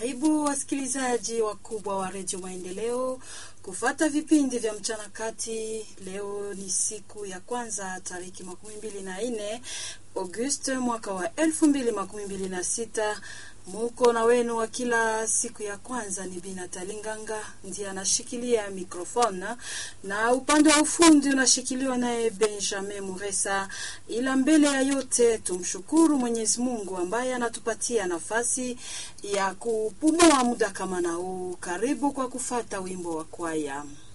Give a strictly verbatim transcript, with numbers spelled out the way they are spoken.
Karibu wasikilizaji wakubwa wa Radio Maendeleo kufata vipindi vya mchana kati. Leo ni siku ya kwanza tariki makumi mbili na nne Agosti mwaka wa elfu mbili makumi mbili na sita. Muko na wenu wa kila siku ya kwanza ni Bina Talinganga ndiye anashikilia mikrofona, na upande wa ufundi unashikiliwa naye Benjamin Muresa. Ila mbele ya yote tumshukuru Mwenyezi Mungu ambaye anatupatia nafasi ya kupumua muda kama na huu. Karibu kwa kufata wimbo wa kwaya.